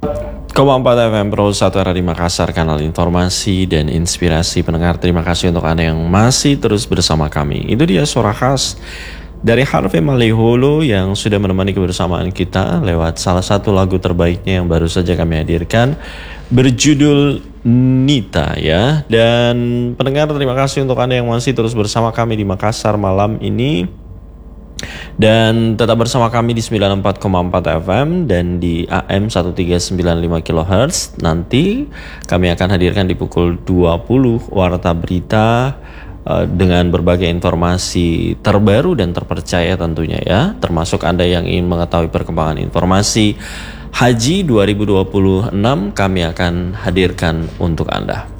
101,4 FM Pro 1 di Makassar, kanal informasi dan inspirasi pendengar. Terima kasih untuk Anda yang masih terus bersama kami. Itu dia suara khas dari Harvey Maliholo yang sudah menemani kebersamaan kita lewat salah satu lagu terbaiknya yang baru saja kami hadirkan, berjudul Nita ya. Dan pendengar, terima kasih untuk Anda yang masih terus bersama kami di Makassar malam ini. Dan tetap bersama kami di 94,4 FM dan di AM 1395 kHz. Nanti kami akan hadirkan di pukul 20 Warta Berita dengan berbagai informasi terbaru dan terpercaya tentunya ya. Termasuk Anda yang ingin mengetahui perkembangan informasi Haji 2026, kami akan hadirkan untuk Anda.